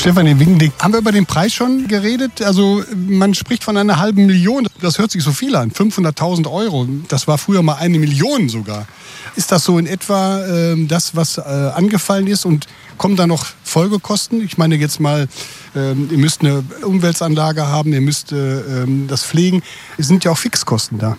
Stefanie Wingendick, haben wir über den Preis schon geredet? Also man spricht von einer halben Million. Das hört sich so viel an. 500.000 €. Das war früher mal 1 Million sogar. Ist das so in etwa das, was angefallen ist? Und kommen da noch Folgekosten? Ich meine jetzt mal, ihr müsst eine Umweltanlage haben, ihr müsst das pflegen. Es sind ja auch Fixkosten da.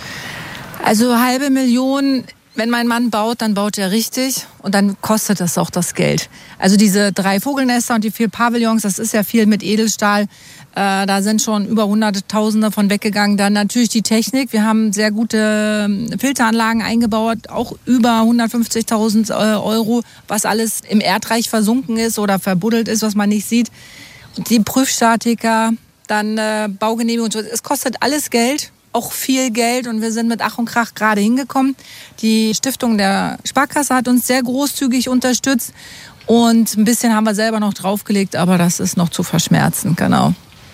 Also 500.000, wenn mein Mann baut, dann baut er richtig und dann kostet das auch das Geld. Also diese 3 Vogelnester und die 4 Pavillons, das ist ja viel mit Edelstahl. Da sind schon über Hunderttausende von weggegangen. Dann natürlich die Technik. Wir haben sehr gute Filteranlagen eingebaut, auch über 150.000 €, was alles im Erdreich versunken ist oder verbuddelt ist, was man nicht sieht. Und die Prüfstatiker, dann Baugenehmigung. Es kostet alles Geld. Auch viel Geld und wir sind mit Ach und Krach gerade hingekommen. Die Stiftung der Sparkasse hat uns sehr großzügig unterstützt und ein bisschen haben wir selber noch draufgelegt, aber das ist noch zu verschmerzen, genau.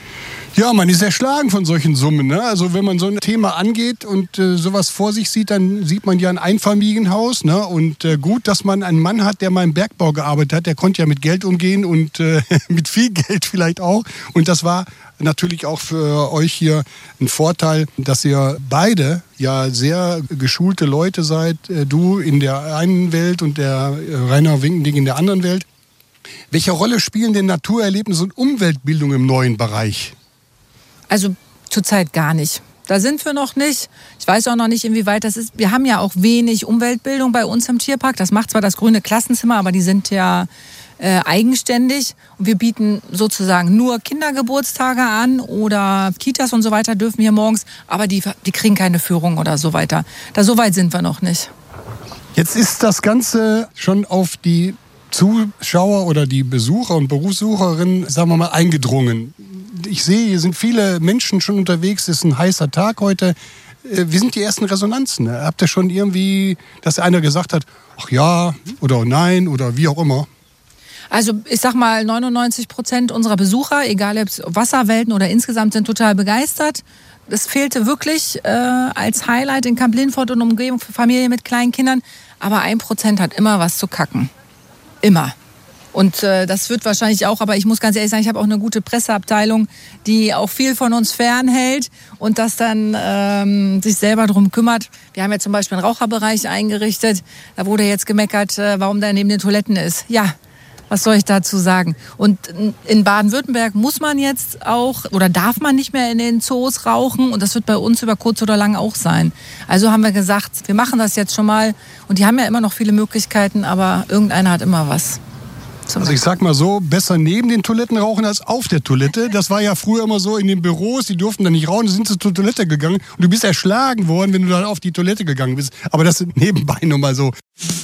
Ja, man ist erschlagen von solchen Summen, ne? Also wenn man so ein Thema angeht und sowas vor sich sieht, dann sieht man ja ein Einfamilienhaus, ne? Und gut, dass man einen Mann hat, der mal im Bergbau gearbeitet hat, der konnte ja mit Geld umgehen und mit viel Geld vielleicht auch. Und das war natürlich auch für euch hier ein Vorteil, dass ihr beide ja sehr geschulte Leute seid. Du in der einen Welt und der Rainer Wingendick in der anderen Welt. Welche Rolle spielen denn Naturerlebnisse und Umweltbildung im neuen Bereich? Also zurzeit gar nicht. Da sind wir noch nicht. Ich weiß auch noch nicht, inwieweit das ist. Wir haben ja auch wenig Umweltbildung bei uns im Tierpark. Das macht zwar das grüne Klassenzimmer, aber die sind ja eigenständig. Und wir bieten sozusagen nur Kindergeburtstage an oder Kitas und so weiter dürfen hier morgens. Aber die kriegen keine Führung oder so weiter. So weit sind wir noch nicht. Jetzt ist das Ganze schon auf die Zuschauer oder die Besucher und Berufssucherinnen, sagen wir mal, eingedrungen. Ich sehe, hier sind viele Menschen schon unterwegs. Es ist ein heißer Tag heute. Wie sind die ersten Resonanzen? Habt ihr schon irgendwie, dass einer gesagt hat, ach ja oder nein oder wie auch immer? Also ich sag mal, 99% unserer Besucher, egal ob es Wasserwelten oder insgesamt, sind total begeistert. Es fehlte wirklich als Highlight in Kamp Lindfort und Umgebung für Familien mit kleinen Kindern. Aber 1% hat immer was zu kacken. Immer. Und das wird wahrscheinlich auch, aber ich muss ganz ehrlich sagen, ich habe auch eine gute Presseabteilung, die auch viel von uns fernhält und das dann sich selber drum kümmert. Wir haben ja zum Beispiel einen Raucherbereich eingerichtet. Da wurde jetzt gemeckert, warum der neben den Toiletten ist. Ja, was soll ich dazu sagen? Und in Baden-Württemberg muss man jetzt auch oder darf man nicht mehr in den Zoos rauchen und das wird bei uns über kurz oder lang auch sein. Also haben wir gesagt, wir machen das jetzt schon mal und die haben ja immer noch viele Möglichkeiten, aber irgendeiner hat immer was. Also ich sag mal so, besser neben den Toiletten rauchen als auf der Toilette. Das war ja früher immer so in den Büros, die durften da nicht rauchen, sind sie zur Toilette gegangen und du bist erschlagen worden, wenn du dann auf die Toilette gegangen bist. Aber das ist nebenbei nur mal so.